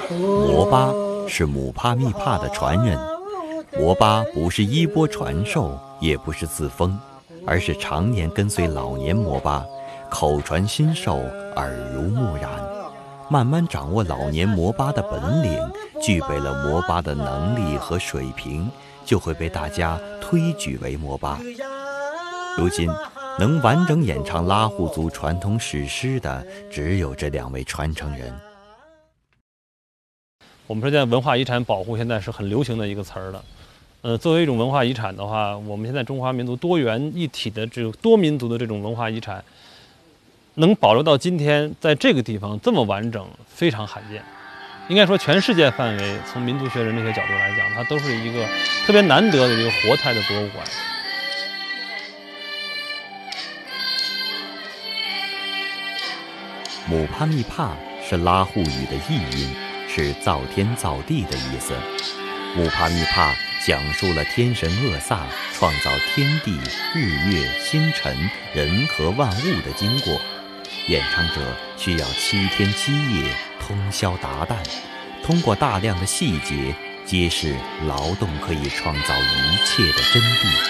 摩巴是姆帕密帕的传人。摩巴不是衣钵传授，也不是自封，而是常年跟随老年摩巴，口传心授，耳濡目染，慢慢掌握老年摩巴的本领，具备了摩巴的能力和水平，就会被大家推举为摩巴。如今能完整演唱拉祜族传统史诗的，只有这2位传承人。 我们说现在文化遗产保护现在是很流行的一个词儿了。作为一种文化遗产的话，我们现在中华民族多元一体的这种多民族的这种文化遗产，能保留到今天，在这个地方这么完整，非常罕见。应该说，全世界范围，从民族学人类学角度来讲，它都是一个特别难得的一个活态的博物馆。 姆帕密帕是拉祜语的译音，是造天造地的意思。姆帕密帕讲述了天神厄萨创造天地、日月、星辰、人和万物的经过。演唱者需要7天7夜通宵达旦，通过大量的细节揭示劳动可以创造一切的真谛。